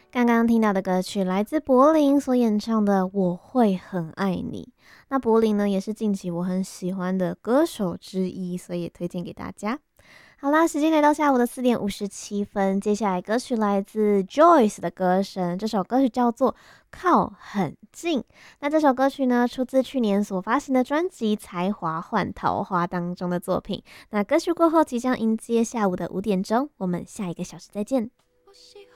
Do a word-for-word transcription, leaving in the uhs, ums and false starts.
刚刚听到的歌曲来自柏林所演唱的《我会很爱你》。那柏林呢，也是近期我很喜欢的歌手之一，所以也推荐给大家。好啦，时间来到下午的四点五十七分，接下来歌曲来自 Joyce 的歌声，这首歌曲叫做《靠很近》。那这首歌曲呢，出自去年所发行的专辑《才华换桃花》当中的作品。那歌曲过后，即将迎接下午的五点钟，我们下一个小时再见。我喜欢